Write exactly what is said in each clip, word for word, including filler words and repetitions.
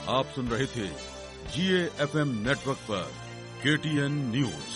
आप सुन रहे थे जीए एफएम नेटवर्क पर केटीएन न्यूज।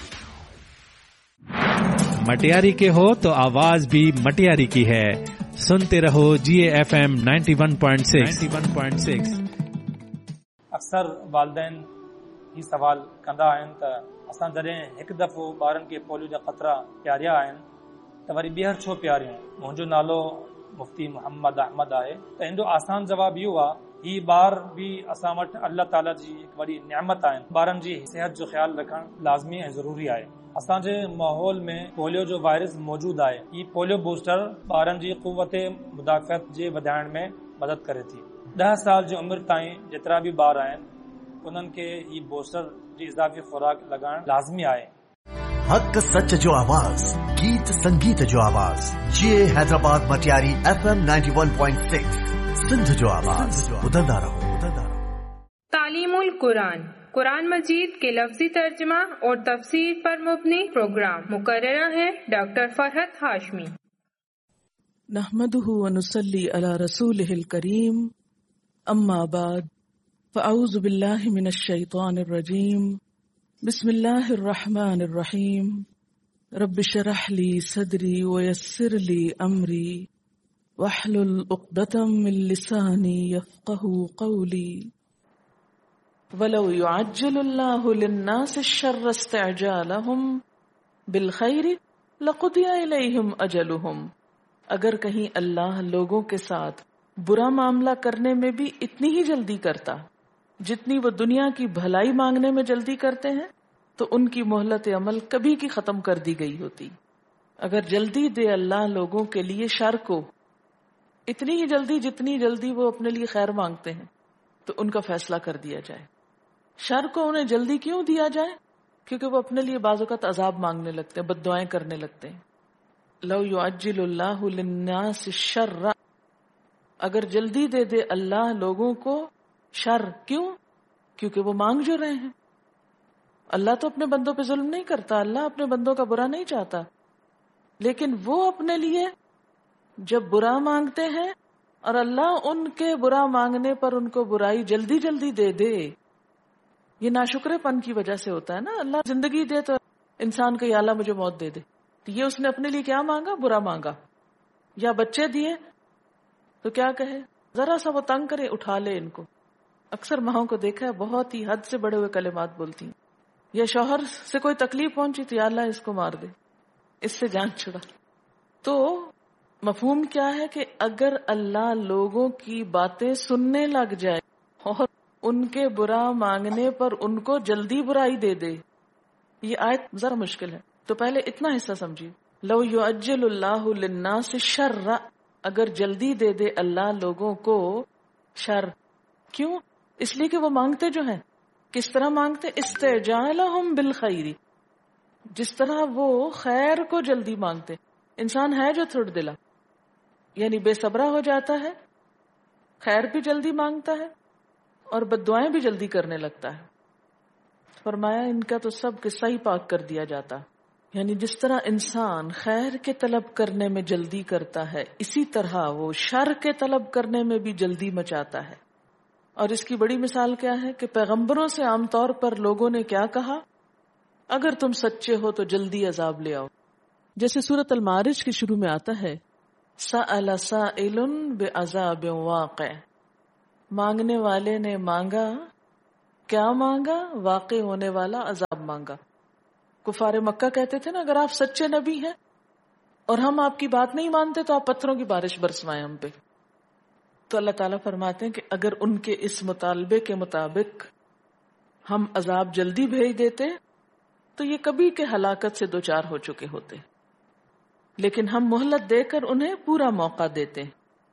मटियारी के हो तो आवाज भी मटियारी की है। सुनते रहो जीए FM ninety one point six. अक्सर वालदैन ही सवाल कंदा आहिनि त असां जॾहिं हिकु दफ़ो ॿारनि खे पोलियो जा ख़तरा पियारिया आहिनि त वरी ॿीहर छो पियारियूं। मुंहिंजो नालो मुफ्ती मोहम्मद अहमद आहे। त हिन जो आसान जवाबु इहो आहे, ही ॿार भी असां वटि अल्लाह ताला जी हिकु वॾी नियामत आहिनि। ॿारनि जी सिहत जो ख़्यालु रखणु लाज़मी ऐं ज़रूरी आहे। असांजे माहौल में पोलियो जो वायरस मौजूदु आहे। ही पोलियो बूस्टर ॿारनि जी क़ुव्वत मुदाफ़िअत जे वधाइण में मदद करे थी। ॾह साल जी उमिरि ताईं जेतिरा भी ॿार आहिनि उन्हनि खे ही बूस्टर जी इज़ाफ़ी खुराक लॻाइण लाज़मी आहे। हक सच जो आवाज़, गीत संगीत जो आवाज़, जीए Hyderabad Matiari FM ninety one point six, Sindh जो आवाज़। बुलंदा रहो, बुलंदा रहो। तालीमुल कुरान, कुरान मजीद के लफ्जी तर्जमा और तफसीर पर मुबनी प्रोग्राम। मुकर्ररा है डॉक्टर फरहत हाशमी। नहमदुहु व नुसल्ली अला रसूलिहिल करीम, अम्मा बाद, फ़अऊज़ु बिल्लाहि मिनश शैतानिर रजीम, बिस्मिल्लाहिर रहमानिर रहीम, रब्बि शरह ली सदरी व यस्सिर ली अमरी वहलुल उक़दतम मिन लिसानी यफ़क़हू क़ौली। वलौ युअज्जिलुल्लाहु लिन्नासि श्शर्र इस्तिअजालहुम बिलखैरि लक़ुदिया इलैहिम अजलुहुम। अगर कहीं अल्लाह लोगों के साथ बुरा मामला करने में भी इतनी ही जल्दी करता जितनी वो दुनिया की भलाई मांगने में जल्दी करते हैं, तो उनकी मोहलत अमल कभी की खत्म कर दी गई होती। अगर जल्दी दे अल्लाह लोगों के लिए शर को, इतनी ही जल्दी जितनी जल्दी वो अपने लिए खैर मांगते हैं, तो उनका फैसला कर दिया जाए। शर को उन्हें जल्दी क्यों दिया जाए? क्योंकि वो अपने लिए बाज़-औक़ात अजाब मांगने लगते हैं, बद्दुआएं करने लगते हैं। लौ युअज्जिलुल्लाहु लिन्नासि श्शर्र, अगर जल्दी दे दे अल्लाह लोगों को शर, क्यों? क्योंकि वो मांग जो रहे हैं। अल्लाह तो अपने बंदों पे जुल्म नहीं करता, अल्लाह अपने बंदों का बुरा नहीं चाहता, लेकिन वो अपने लिए जब बुरा मांगते हैं और अल्लाह उनके बुरा मांगने पर उनको बुराई जल्दी जल्दी दे दे, ये नाशुक्रेपन की वजह से होता है ना। अल्लाह जिंदगी दे तो इंसान को, या अल्लाह मुझे मौत दे दे, तो ये उसने अपने लिए क्या मांगा? बुरा मांगा। या बच्चे दिए तो क्या कहे? जरा सा वो तंग करे, उठा ले इनको। अक्सर माओं को देखा है बहुत ही हद से बड़े हुए कलिमात बोलती हैं। या शौहर से कोई तकलीफ पहुंची तो या अल्लाह इसको मार दे, इससे जान छुड़ा। तो मफहूम क्या है कि अगर अल्लाह लोगों की बातें सुनने लग जाए और उनके बुरा मांगने पर उनको जल्दी बुराई दे दे, ये आयत जरा मुश्किल है। तो पहले इतना हिस्सा समझिए। लौ युअज्जिलुल्लाहु लिन्नासि श्शर्र, अगर जल्दी दे दे अल्लाह लोगों को शर, क्यों? इसलिए कि वो मांगते जो हैं, किस तरह मांगते? इस्तिजालहुम बिलखैरि, जिस तरह वो खैर को जल्दी मांगते। इंसान है जो थोड़ दिला, यानी बेसब्रा हो जाता है, खैर भी जल्दी मांगता है और बद्दुआएं भी जल्दी करने लगता है। फरमाया इनका तो सब किस्सा ही पाक कर दिया जाता। यानी जिस तरह इंसान खैर के तलब करने में जल्दी करता है, इसी तरह वो शर के तलब करने में भी जल्दी मचाता है। और इसकी बड़ी मिसाल क्या है कि पैगंबरों से आमतौर पर लोगों ने क्या कहा? अगर तुम सच्चे हो तो जल्दी अजाब ले आओ। जैसे सूरत अल-मारिज के शुरू में आता है, सअल साइलुन बिअज़ाबिन वाक़ि, मांगने वाले ने मांगा, क्या मांगा? वाक़े होने वाला अजाब मांगा। कुफारे मक्का कहते थे ना, अगर आप सच्चे नबी हैं और हम आपकी बात नहीं मानते तो आप पत्थरों की बारिश बरसवाएं हम पे। तो अल्लाह ताला फरमाते हैं कि अगर उनके इस मुतालबे के मुताबिक हम अजाब जल्दी भेज देते तो ये कभी के हलाकत से दो चार हो चुके होते, लेकिन हम मोहलत देकर उन्हें पूरा मौका देते।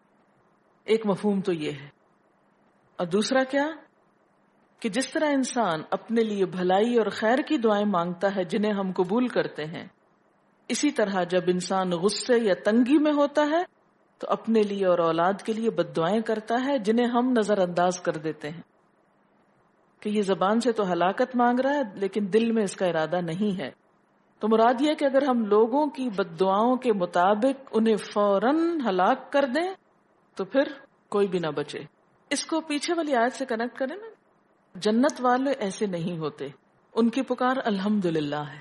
एक मफहूम तो ये है। और दूसरा क्या कि जिस तरह इंसान अपने लिए भलाई और खैर की दुआएं मांगता है जिन्हें हम कबूल करते हैं, इसी तरह जब इंसान गुस्से या तंगी में होता है तो अपने लिए और औलाद के लिए बद्दुआएं करता है जिन्हें हम नजरअंदाज कर देते हैं कि ये जबान से तो हलाकत मांग रहा है लेकिन दिल में इसका इरादा नहीं है। तो मुराद ये कि अगर हम लोगों की बद्दुआओं के मुताबिक उन्हें फौरन हलाक कर दें तो फिर कोई भी ना बचे। اس کو پیچھے والی آیت سے کنیکٹ کریں نا، جنت والے ایسے نہیں ہوتے، ان کی پکار الحمدللہ ہے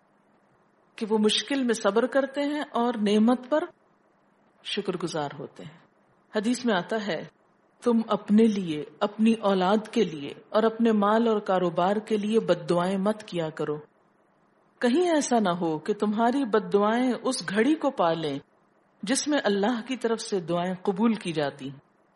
کہ وہ مشکل میں صبر کرتے ہیں اور نعمت پر شکر گزار ہوتے ہیں۔ حدیث میں آتا ہے تم اپنے لیے، اپنی اولاد کے لیے اور اپنے مال اور کاروبار کے لیے بد دعائیں مت کیا کرو، کہیں ایسا نہ ہو کہ تمہاری بد دعائیں اس گھڑی کو پالیں جس میں اللہ کی طرف سے دعائیں قبول کی جاتی،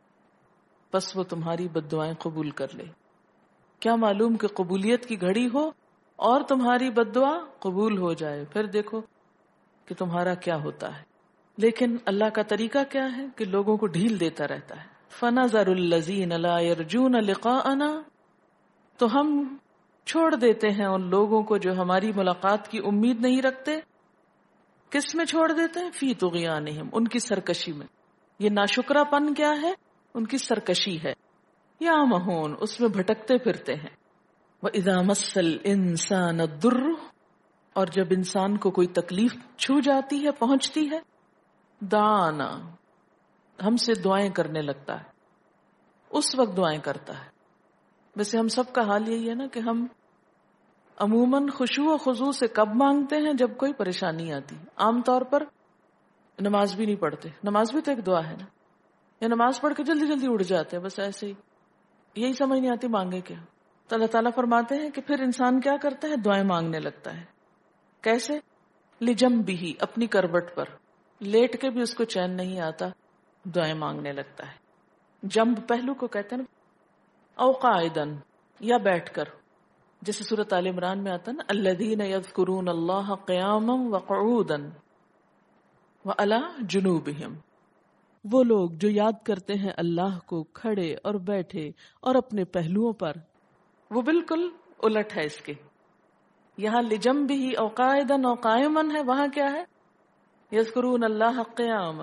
بس وہ تمہاری بد دعائیں قبول کر لے۔ کیا معلوم کہ قبولیت کی گھڑی ہو اور تمہاری بد دعا قبول ہو جائے، پھر دیکھو کہ تمہارا کیا ہوتا ہے۔ لیکن اللہ کا طریقہ کیا ہے کہ لوگوں کو ڈھیل دیتا رہتا ہے۔ فَنَظَرُ الَّذِينَ لَا يَرْجُونَ لِقَاءَنَا، تو ہم چھوڑ دیتے ہیں ان لوگوں کو جو ہماری ملاقات کی امید نہیں رکھتے۔ کس میں چھوڑ دیتے ہیں؟ فی طغیانہم، ان کی سرکشی میں۔ یہ ناشکرا پن کیا ہے؟ ان کی سرکشی ہے۔ یا مہون، اس میں بھٹکتے پھرتے ہیں۔ وَإِذَا مَسَّ الْإِنسَانَ الضُّرُّ، اور جب انسان کو کوئی تکلیف چھو جاتی ہے، پہنچتی ہے، دعانا، ہم سے دعائیں کرنے لگتا ہے، اس وقت دعائیں کرتا ہے۔ ویسے ہم سب کا حال یہی ہے نا کہ ہم عموماً خشوع و خضوع سے کب مانگتے ہیں؟ جب کوئی پریشانی آتی۔ عام طور پر نماز بھی نہیں پڑھتے، نماز بھی تو ایک دعا ہے نا، یا نماز پڑھ کے جلدی جلدی اڑ جاتے ہیں، بس ایسے ہی، یہی سمجھ نہیں آتی مانگے کیا۔ تو اللہ تعالیٰ فرماتے ہیں کہ پھر انسان کیا کرتا ہے؟ دعائیں مانگنے لگتا ہے۔ کیسے؟ لجنبہ، اپنی کروٹ پر لیٹ کے بھی اس کو چین نہیں آتا، دعائیں مانگنے لگتا ہے۔ جنب پہلو کو کہتے ہیں نا، او قاعدن، یا بیٹھ کر، جیسے سورۃ آل عمران میں آتا ہے نا، الذین یذکرون اللہ قیاما وقعودا وعلی جنوبہم، وہ لوگ جو یاد کرتے ہیں اللہ کو کھڑے اور بیٹھے اور اپنے پہلوؤں پر۔ وہ بالکل الٹ ہے اس کے، یہاں لجنبہ او قاعدا او قائما ہے، وہاں کیا ہے؟ یذکرون اللہ قیاما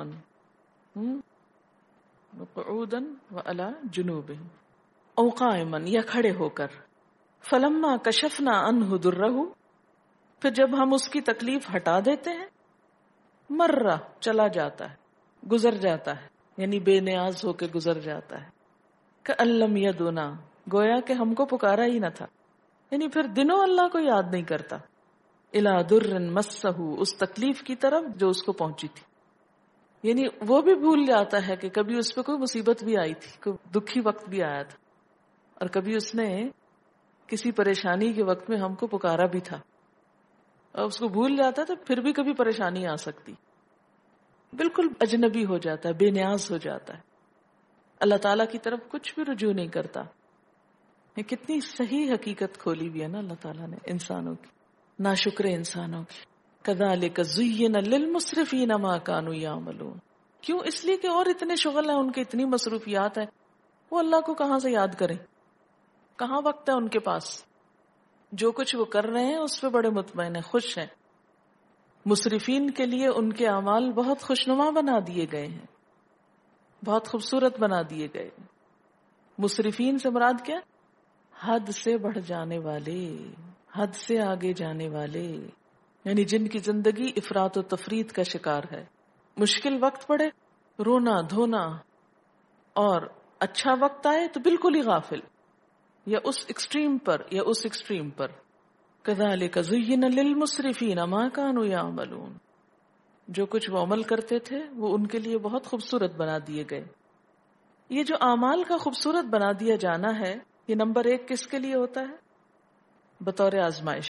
وقعودا وعلی جنوبہم او قائما، یا کھڑے ہو کر۔ فلما کشفنا عنہ درہ، پھر جب ہم اس کی تکلیف ہٹا دیتے ہیں، مرہ، چلا جاتا ہے، گزر جاتا ہے، یعنی بے نیاز ہو کے گزر جاتا ہے۔ کأن لم یدنا، گویا کہ ہم کو پکارا ہی نہ تھا، یعنی پھر دنوں اللہ کو یاد نہیں کرتا۔ الی در مسہ، اس تکلیف کی طرف جو اس کو پہنچی تھی، یعنی وہ بھی بھول جاتا ہے کہ کبھی اس پہ کوئی مصیبت بھی آئی تھی، کوئی دکھی وقت بھی آیا تھا، اور کبھی اس نے کسی پریشانی کے وقت میں ہم کو پکارا بھی تھا، اور اس کو بھول جاتا ہے تو پھر بھی کبھی پریشانی آ سکتی، بالکل اجنبی ہو جاتا ہے، بے نیاز ہو جاتا ہے، اللہ تعالیٰ کی طرف کچھ بھی رجوع نہیں کرتا۔ یہ کتنی صحیح حقیقت کھولی ہوئی ہے نا اللہ تعالیٰ نے انسانوں کی، ناشکر انسانوں کی۔ کذالک زین للمسرفین ما کانوا یعملون، کیوں؟ اس لیے کہ اور اتنے شغل ہیں ان کے، اتنی مصروفیات ہیں، وہ اللہ کو کہاں سے یاد کریں، کہاں وقت ہے ان کے پاس؟ جو کچھ وہ کر رہے ہیں اس پہ بڑے مطمئن ہیں، خوش ہیں۔ مسرفین کے لیے ان کے اعمال بہت خوشنما بنا دیے گئے ہیں، بہت خوبصورت بنا دیے گئے۔ مسرفین سے مراد کیا؟ حد سے بڑھ جانے والے، حد سے آگے جانے والے، یعنی جن کی زندگی افراط و تفریط کا شکار ہے۔ مشکل وقت پڑے، رونا دھونا، اور اچھا وقت آئے تو بالکل ہی غافل، یا اس ایکسٹریم پر یا اس ایکسٹریم پر۔ کذالک زین للمسرفین ما کانوا یعملون، جو کچھ وہ عمل کرتے تھے وہ ان کے لیے بہت خوبصورت بنا دیے گئے۔ یہ جو اعمال کا خوبصورت بنا دیا جانا ہے، یہ نمبر ایک کس کے لیے ہوتا ہے؟ بطور آزمائش،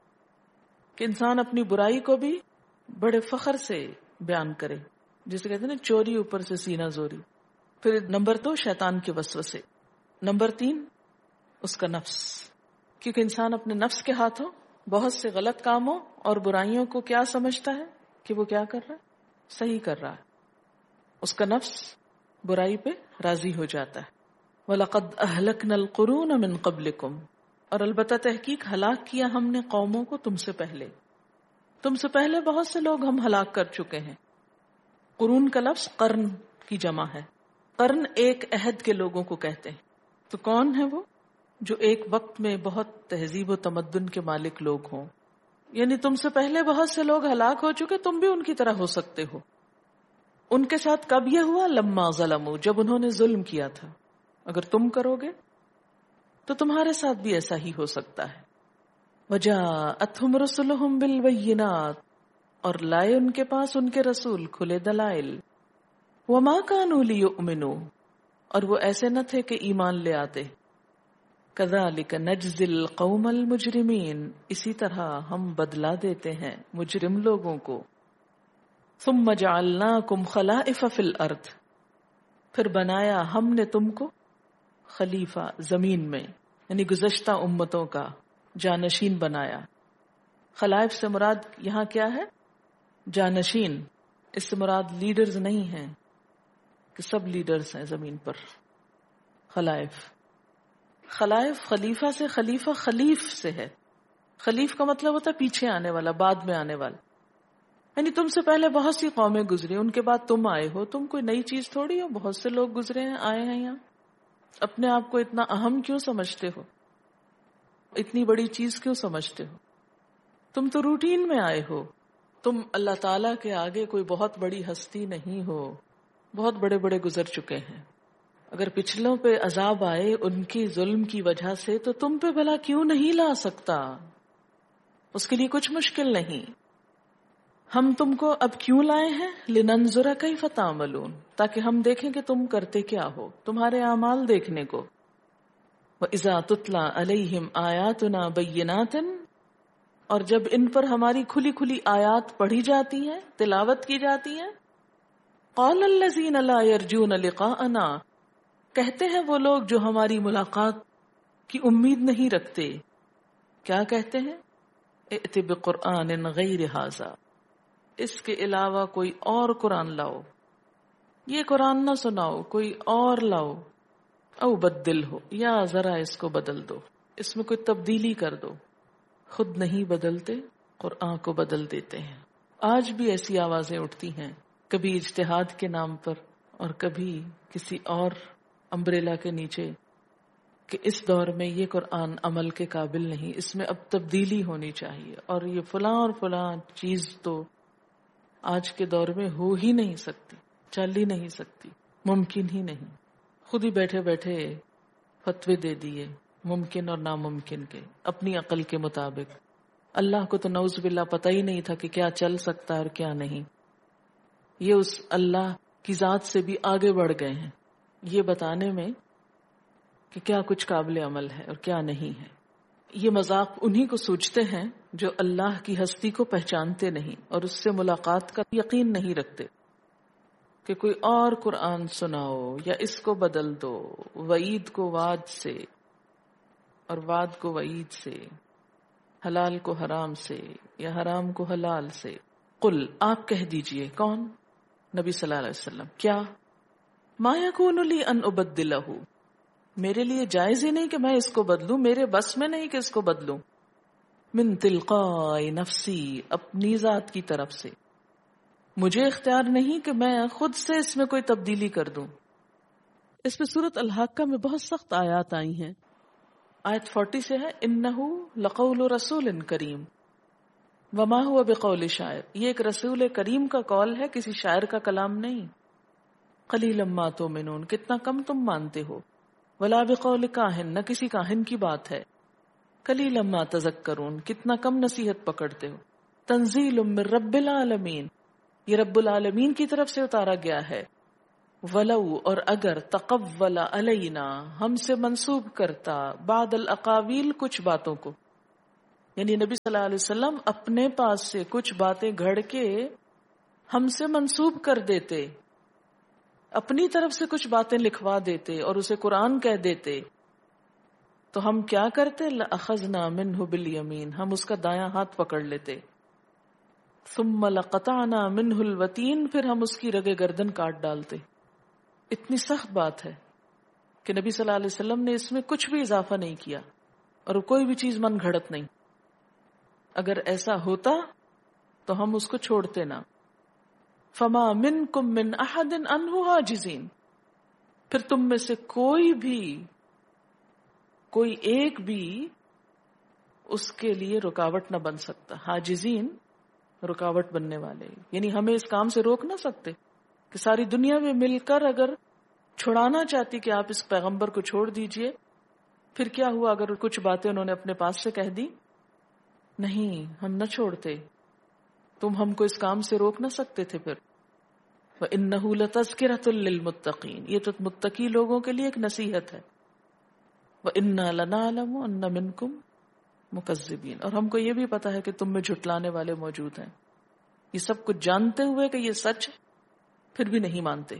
کہ انسان اپنی برائی کو بھی بڑے فخر سے بیان کرے، جسے کہتے ہیں نا چوری اوپر سے سینہ زوری۔ پھر نمبر دو، شیطان کے وسوسے۔ نمبر تین، اس کا نفس، کیونکہ انسان اپنے نفس کے ہاتھوں بہت سے غلط کاموں اور برائیوں کو کیا سمجھتا ہے کہ وہ کیا کر رہا ہے؟ صحیح کر رہا ہے۔ اس کا نفس برائی پہ راضی ہو جاتا ہے۔ وَلَقَدْ أَهْلَكْنَا الْقُرُونَ مِنْ قَبْلِكُمْ، اور البتہ تحقیق ہلاک کیا ہم نے قوموں کو تم سے پہلے، تم سے پہلے بہت سے لوگ ہم ہلاک کر چکے ہیں۔ قرون کا لفظ قرن کی جمع ہے، قرن ایک عہد کے لوگوں کو کہتے ہیں۔ تو کون ہے وہ؟ جو ایک وقت میں بہت تہذیب و تمدن کے مالک لوگ ہوں، یعنی تم سے پہلے بہت سے لوگ ہلاک ہو چکے، تم بھی ان کی طرح ہو سکتے ہو۔ ان کے ساتھ کب یہ ہوا؟ لما ظلموا، جب انہوں نے ظلم کیا تھا، اگر تم کرو گے تو تمہارے ساتھ بھی ایسا ہی ہو سکتا ہے. وَجَاءَتْهُمْ رُسُلُهُمْ بِالْبَيِّنَاتِ، اور لائے ان کے پاس ان کے رسول کھلے دلائل. وَمَا كَانُوا لِيُؤْمِنُوا، اور وہ ایسے نہ تھے کہ ایمان لے آتے. كَذَلِكَ نَجْزِي الْقَوْمَ الْمُجْرِمِينَ، اسی طرح ہم بدلا دیتے ہیں مجرم لوگوں کو. ثُمَّ جَعَلْنَاكُمْ خَلَائِفَ فِي الْأَرْضِ، پھر بنایا ہم نے تم کو خلیفہ زمین میں، یعنی گزشتہ امتوں کا جانشین بنایا. خلائف سے مراد یہاں کیا ہے؟ جانشین. اس سے مراد لیڈرز نہیں ہیں کہ سب لیڈرز ہیں زمین پر. خلائف خلائف خلیفہ سے، خلیفہ خلیف سے ہے. خلیف کا مطلب ہوتا ہے پیچھے آنے والا، بعد میں آنے والا. یعنی تم سے پہلے بہت سی قومیں گزری، ان کے بعد تم آئے ہو. تم کوئی نئی چیز تھوڑی ہو، بہت سے لوگ گزرے ہیں، آئے ہیں یہاں. اپنے آپ کو اتنا اہم کیوں سمجھتے ہو؟ اتنی بڑی چیز کیوں سمجھتے ہو؟ تم تو روٹین میں آئے ہو. تم اللہ تعالیٰ کے آگے کوئی بہت بڑی ہستی نہیں ہو. بہت بڑے بڑے گزر چکے ہیں. اگر پچھلوں پہ عذاب آئے ان کی ظلم کی وجہ سے تو تم پہ بھلا کیوں نہیں لا سکتا؟ اس کے لیے کچھ مشکل نہیں. ہم تم کو اب کیوں لائے ہیں؟ لننظر کیف تعملون، تاکہ ہم دیکھیں کہ تم کرتے کیا ہو، تمہارے اعمال دیکھنے کو. وَإِذَا تُتْلَى عَلَيْهِمْ آيَاتُنَا بَيِّنَاتٍ، اور جب ان پر ہماری کھلی کھلی آیات پڑھی جاتی ہیں، تلاوت کی جاتی ہیں. قَالَ الَّذِينَ لَا يَرْجُونَ لِقَاءَنَا، کہتے ہیں وہ لوگ جو ہماری ملاقات کی امید نہیں رکھتے. کیا کہتے ہیں؟ ائت بقرآن غیر ھذا، اس کے علاوہ کوئی اور قرآن لاؤ، یہ قرآن نہ سناؤ، کوئی اور لاؤ. او بدل ہو، یا ذرا اس کو بدل دو، اس میں کوئی تبدیلی کر دو. خود نہیں بدلتے، قرآن کو بدل دیتے ہیں. آج بھی ایسی آوازیں اٹھتی ہیں، کبھی اجتہاد کے نام پر اور کبھی کسی اور امبریلا کے نیچے، کہ اس دور میں یہ قرآن عمل کے قابل نہیں، اس میں اب تبدیلی ہونی چاہیے، اور یہ فلاں اور فلاں چیز تو آج کے دور میں ہو ہی نہیں سکتی، چل ہی نہیں سکتی، ممکن ہی نہیں. خود ہی بیٹھے بیٹھے فتوے دے دیے ممکن اور ناممکن کے اپنی عقل کے مطابق. اللہ کو تو نعوذ باللہ پتہ ہی نہیں تھا کہ کیا چل سکتا ہے اور کیا نہیں. یہ اس اللہ کی ذات سے بھی آگے بڑھ گئے ہیں یہ بتانے میں کہ کیا کچھ قابل عمل ہے اور کیا نہیں ہے. یہ مذاق انہی کو سوچتے ہیں جو اللہ کی ہستی کو پہچانتے نہیں اور اس سے ملاقات کا یقین نہیں رکھتے کہ کوئی اور قرآن سناؤ یا اس کو بدل دو، وعید کو وعد سے اور وعد کو وعید سے، حلال کو حرام سے یا حرام کو حلال سے. قل، آپ کہہ دیجئے. کون؟ نبی صلی اللہ علیہ وسلم. کیا؟ ما یکون لی ان ابدلہ، میرے لیے جائز ہی نہیں کہ میں اس کو بدلوں، میرے بس میں نہیں کہ اس کو بدلوں. من تلقاء نفسی، اپنی ذات کی طرف سے مجھے اختیار نہیں کہ میں خود سے اس میں کوئی تبدیلی کر دوں. اس پہ سورۃ الحاقہ میں بہت سخت آیات آئی ہیں. آیت فورٹی سے ہے انہو لقول رسول کریم وما ہوا بقول شاعر، یہ ایک رسول کریم کا قول ہے، کسی شاعر کا کلام نہیں. قلیلا ما تؤمنون، کتنا کم تم مانتے ہو. ولا بقول کاہن، نہ کسی کاہن کی بات ہے. قلیلا ما تذکرون، کتنا کم نصیحت پکڑتے ہو. تنزیل من رب العالمین، یہ رب العالمین کی طرف سے اتارا گیا ہے. ولو، اور اگر تقول علینا، ہم سے منسوب کرتا، بعد الاقاویل، کچھ باتوں کو، یعنی نبی صلی اللہ علیہ وسلم اپنے پاس سے کچھ باتیں گھڑ کے ہم سے منسوب کر دیتے، اپنی طرف سے کچھ باتیں لکھوا دیتے اور اسے قرآن کہہ دیتے، تو ہم کیا کرتے؟ لأخذنا منہ بالیمین، ہم اس کا دایاں ہاتھ پکڑ لیتے. ثم لقطعنا منہ الوتین، پھر ہم اس کی رگے گردن کاٹ ڈالتے. اتنی سخت بات ہے کہ نبی صلی اللہ علیہ وسلم نے اس میں کچھ بھی اضافہ نہیں کیا اور کوئی بھی چیز من گھڑت نہیں. اگر ایسا ہوتا تو ہم اس کو چھوڑتے نہ. فما منکم من احد عنہ حاجزین، پھر تم میں سے کوئی بھی، کوئی ایک بھی اس کے لیے رکاوٹ نہ بن سکتا. حاجزین، رکاوٹ بننے والے، یعنی ہمیں اس کام سے روک نہ سکتے کہ ساری دنیا میں مل کر اگر چھڑانا چاہتی کہ آپ اس پیغمبر کو چھوڑ دیجئے. پھر کیا ہوا اگر کچھ باتیں انہوں نے اپنے پاس سے کہہ دی؟ نہیں، ہم نہ چھوڑتے، تم ہم کو اس کام سے روک نہ سکتے تھے. پھر وَإِنَّهُ لَتَذْكِرَةٌ لِّلْمُتَّقِينَ، یہ تو متقی لوگوں کے لیے ایک نصیحت ہے. وَإِنَّا لَنَعْلَمُ أَنَّ مِنكُم مُكَذِّبِينَ، اور ہم کو یہ بھی پتا ہے کہ تم میں جھٹلانے والے موجود ہیں. یہ سب کچھ جانتے ہوئے کہ یہ سچ پھر بھی نہیں مانتے.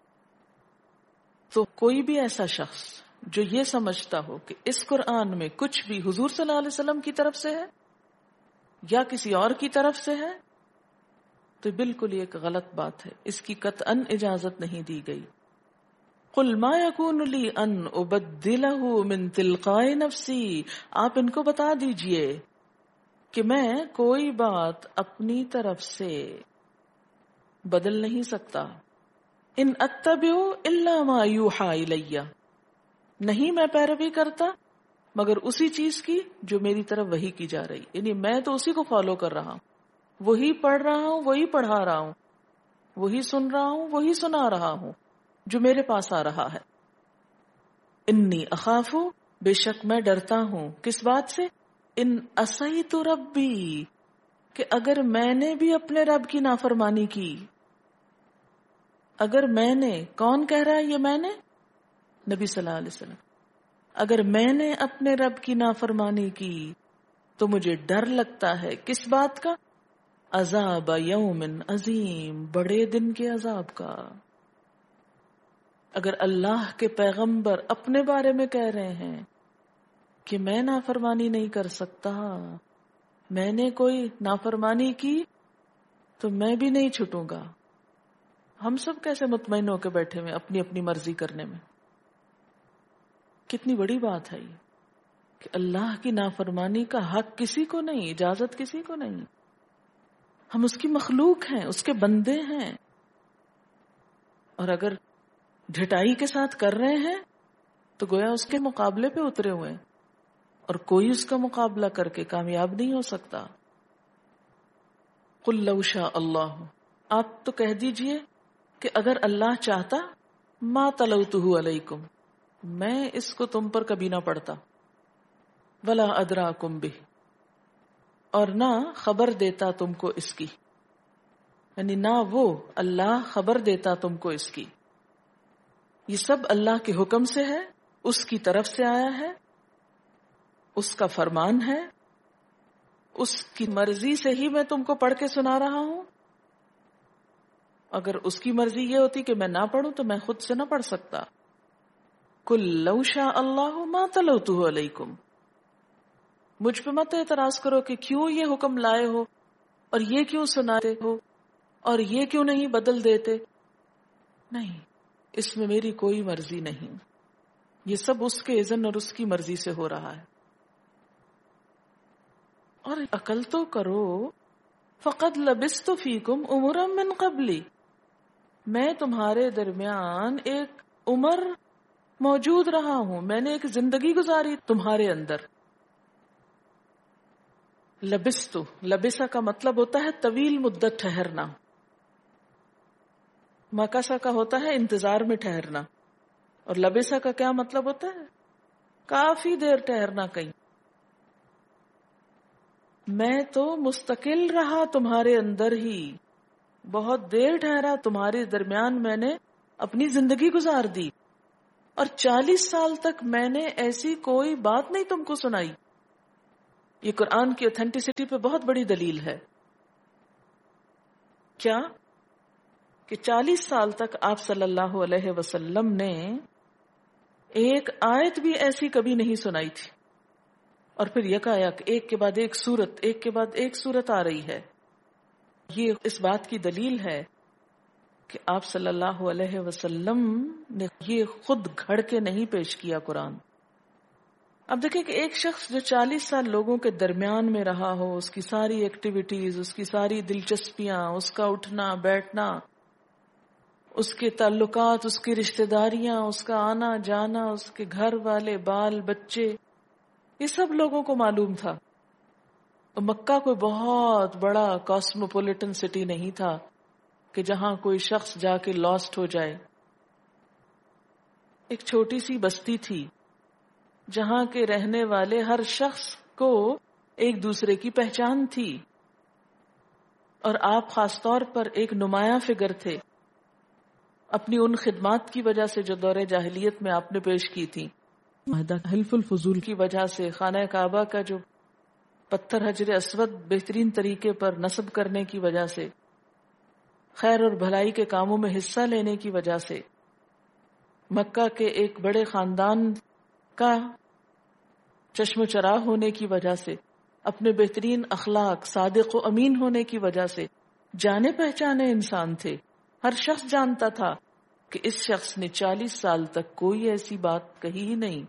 تو کوئی بھی ایسا شخص جو یہ سمجھتا ہو کہ اس قرآن میں کچھ بھی حضور صلی اللہ علیہ وسلم کی طرف سے ہے یا کسی اور کی طرف سے ہے تو بالکل یہ ایک غلط بات ہے، اس کی قطعاً اجازت نہیں دی گئی. قُلْ مَا يَكُونُ لِي أَنْ أُبَدِّلَهُ مِنْ تِلْقَاءِ نَفْسِي، آپ ان کو بتا دیجئے کہ میں کوئی بات اپنی طرف سے بدل نہیں سکتا. ان اتبع الا ما یوحى الی، نہیں میں پیروی کرتا مگر اسی چیز کی جو میری طرف وحی کی جا رہی، یعنی میں تو اسی کو فالو کر رہا ہوں، وہی پڑھ رہا ہوں، وہی پڑھا رہا ہوں، وہی سن رہا ہوں، وہی سنا رہا ہوں جو میرے پاس آ رہا ہے. انی اخاف، بے شک میں ڈرتا ہوں کس بات سے؟ ان عصیت ربی، کہ اگر میں نے بھی اپنے رب کی نافرمانی کی. اگر میں نے، کون کہہ رہا ہے یہ میں نے؟ نبی صلی اللہ علیہ وسلم. اگر میں نے اپنے رب کی نافرمانی کی تو مجھے ڈر لگتا ہے کس بات کا؟ عذاب یوم عظیم، بڑے دن کے عذاب کا. اگر اللہ کے پیغمبر اپنے بارے میں کہہ رہے ہیں کہ میں نافرمانی نہیں کر سکتا، میں نے کوئی نافرمانی کی تو میں بھی نہیں چھٹوں گا، ہم سب کیسے مطمئن ہو کے بیٹھے ہوئے اپنی اپنی مرضی کرنے میں؟ کتنی بڑی بات ہے یہ کہ اللہ کی نافرمانی کا حق کسی کو نہیں، اجازت کسی کو نہیں. ہم اس کی مخلوق ہیں، اس کے بندے ہیں، اور اگر ڈھٹائی کے ساتھ کر رہے ہیں تو گویا اس کے مقابلے پہ اترے ہوئے ہیں، اور کوئی اس کا مقابلہ کر کے کامیاب نہیں ہو سکتا. قُلْ لَوْ شَاءَ اللَّهُ، آپ تو کہہ دیجئے کہ اگر اللہ چاہتا ما تلوتہ علیکم، میں اس کو تم پر کبھی نہ پڑھتا. ولا ادراکم بہ، اور نہ خبر دیتا تم کو اس کی، یعنی نہ وہ اللہ خبر دیتا تم کو اس کی. یہ سب اللہ کے حکم سے ہے، اس کی طرف سے آیا ہے، اس کا فرمان ہے، اس کی مرضی سے ہی میں تم کو پڑھ کے سنا رہا ہوں. اگر اس کی مرضی یہ ہوتی کہ میں نہ پڑھوں تو میں خود سے نہ پڑھ سکتا. قُلْ لَوْ شَاءَ اللَّهُ مَا تَلَوْتُهُ عَلَيْكُمْ، مجھ پہ مت اعتراض کرو کہ کیوں یہ حکم لائے ہو اور یہ کیوں سناتے ہو اور یہ کیوں نہیں بدل دیتے. نہیں، اس میں میری کوئی مرضی نہیں، یہ سب اس کے اذن اور اس کی مرضی سے ہو رہا ہے. اور عقل تو کرو. فَقَدْ لَبِثْتُ فِيكُمْ أُمُرًا مِّن قَبْلِ، میں تمہارے درمیان ایک عمر موجود رہا ہوں، میں نے ایک زندگی گزاری تمہارے اندر. لبستو، لبسا کا مطلب ہوتا ہے طویل مدت ٹھہرنا، مکاسا کا ہوتا ہے انتظار میں ٹھہرنا، اور لبسا کا کیا مطلب ہوتا ہے؟ کافی دیر ٹھہرنا کہیں. میں تو مستقل رہا تمہارے اندر ہی، بہت دیر ٹھہرا تمہارے درمیان، میں نے اپنی زندگی گزار دی، اور چالیس سال تک میں نے ایسی کوئی بات نہیں تم کو سنائی. یہ قرآن کی اوتھینٹسٹی پہ بہت بڑی دلیل ہے. کیا کہ چالیس سال تک آپ صلی اللہ علیہ وسلم نے ایک آیت بھی ایسی کبھی نہیں سنائی تھی، اور پھر یکایک ایک کے بعد ایک سورت ایک کے بعد ایک سورت آ رہی ہے. یہ اس بات کی دلیل ہے کہ آپ صلی اللہ علیہ وسلم نے یہ خود گھڑ کے نہیں پیش کیا قرآن. اب دیکھیں کہ ایک شخص جو چالیس سال لوگوں کے درمیان میں رہا ہو، اس کی ساری ایکٹیویٹیز، اس کی ساری دلچسپیاں، اس کا اٹھنا بیٹھنا، اس کے تعلقات، اس کی رشتہ داریاں، اس کا آنا جانا، اس کے گھر والے بال بچے، یہ سب لوگوں کو معلوم تھا. مکہ کوئی بہت بڑا کاسموپولیٹن سٹی نہیں تھا کہ جہاں کوئی شخص جا کے لاسٹ ہو جائے. ایک چھوٹی سی بستی تھی جہاں کے رہنے والے ہر شخص کو ایک دوسرے کی پہچان تھی، اور آپ خاص طور پر ایک نمایاں فگر تھے اپنی ان خدمات کی وجہ سے جو دور جاہلیت میں آپ نے پیش کی تھی، حلف الفضول کی وجہ سے، خانہ کعبہ کا جو پتھر حجر اسود بہترین طریقے پر نصب کرنے کی وجہ سے، خیر اور بھلائی کے کاموں میں حصہ لینے کی وجہ سے، مکہ کے ایک بڑے خاندان کا چشم و چراغ ہونے کی وجہ سے، اپنے بہترین اخلاق، صادق و امین ہونے کی وجہ سے جانے پہچانے انسان تھے. ہر شخص جانتا تھا کہ اس شخص نے چالیس سال تک کوئی ایسی بات کہی ہی نہیں.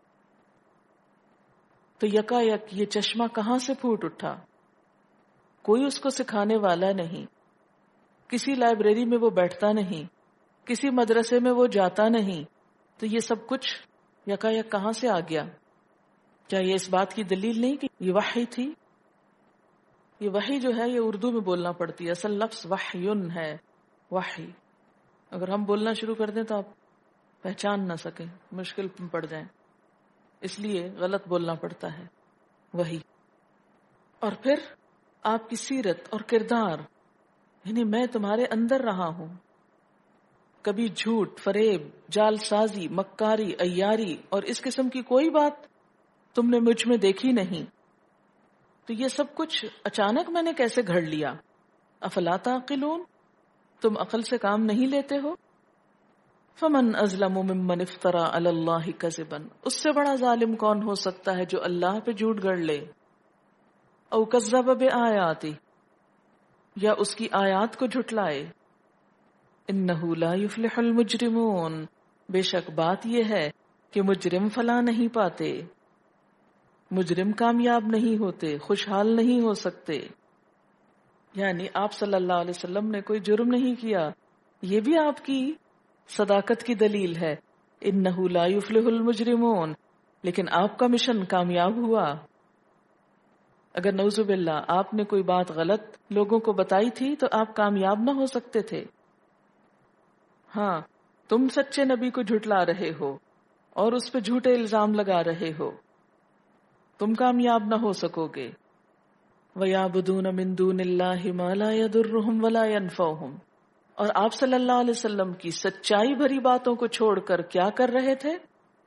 تو یکا یک یہ چشمہ کہاں سے پھوٹ اٹھا؟ کوئی اس کو سکھانے والا نہیں، کسی لائبریری میں وہ بیٹھتا نہیں، کسی مدرسے میں وہ جاتا نہیں. تو یہ سب کچھ یکا یک کہاں سے آ گیا؟ کیا یہ اس بات کی دلیل نہیں کہ یہ وحی تھی؟ یہ وحی جو ہے یہ اردو میں بولنا پڑتی ہے، اصل لفظ وحیٌ ہے. وحی اگر ہم بولنا شروع کر دیں تو آپ پہچان نہ سکیں، مشکل میں پڑ جائیں، اس لیے غلط بولنا پڑتا ہے. وحی. اور پھر آپ کی سیرت اور کردار، یعنی میں تمہارے اندر رہا ہوں، کبھی جھوٹ، فریب، جال سازی، مکاری، عیاری اور اس قسم کی کوئی بات تم نے مجھ میں دیکھی نہیں. تو یہ سب کچھ اچانک میں نے کیسے گھڑ لیا؟ افلا تعقلون، تم عقل سے کام نہیں لیتے ہو؟ فمن اظلم ممن افترى علی اللہ کذبا، اس سے بڑا ظالم کون ہو سکتا ہے جو اللہ پہ جھوٹ گڑ لے. او کذب بآیاتی، یا اس کی آیات کو جھٹلائے. انہ لا یفلح المجرمون، بے شک بات یہ ہے کہ مجرم فلاح نہیں پاتے، مجرم کامیاب نہیں ہوتے، خوشحال نہیں ہو سکتے. یعنی آپ صلی اللہ علیہ وسلم نے کوئی جرم نہیں کیا، یہ بھی آپ کی صداقت کی دلیل ہے. انہ لا یفلح المجرمون، لیکن آپ کا مشن کامیاب ہوا. اگر نعوذ باللہ آپ نے کوئی بات غلط لوگوں کو بتائی تھی تو آپ کامیاب نہ ہو سکتے تھے. ہاں، تم سچے نبی کو جھٹلا رہے ہو اور اس پہ جھوٹے الزام لگا رہے ہو، تم کامیاب نہ ہو سکو گے. وَيَعْبُدُونَ مِن دُونِ اللَّهِ مَا لَا يَضُرُّهُمْ وَلَا يَنْفَعُهُمْ، اور آپ صلی اللہ علیہ وسلم کی سچائی بھری باتوں کو چھوڑ کر کیا کر رہے تھے؟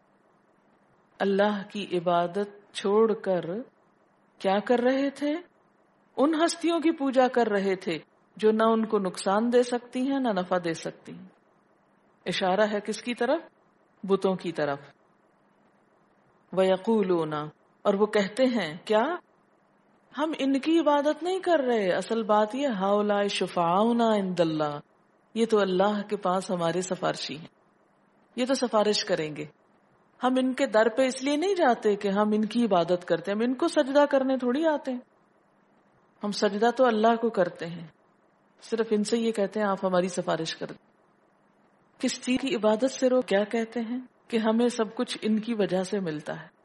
اللہ کی عبادت چھوڑ کر کیا کر رہے تھے؟ ان ہستیوں کی پوجا کر رہے تھے جو نہ ان کو نقصان دے سکتی ہیں نہ نفع دے سکتی ہیں. اشارہ ہے کس کی طرف؟ بتوں کی طرف. وَيَقُولُونَ، اور وہ کہتے ہیں کیا؟ ہم ان کی عبادت نہیں کر رہے، اصل بات یہ ہؤلاء شفعاؤنا عند اللہ، یہ تو اللہ کے پاس ہمارے سفارشی ہیں، یہ تو سفارش کریں گے. ہم ان کے در پہ اس لیے نہیں جاتے کہ ہم ان کی عبادت کرتے ہیں، ہم ان کو سجدہ کرنے تھوڑی آتے ہیں. ہم سجدہ تو اللہ کو کرتے ہیں، صرف ان سے یہ کہتے ہیں آپ ہماری سفارش کر دیں. کس چیز کی عبادت سے رو کیا کہتے ہیں کہ ہمیں سب کچھ ان کی وجہ سے ملتا ہے.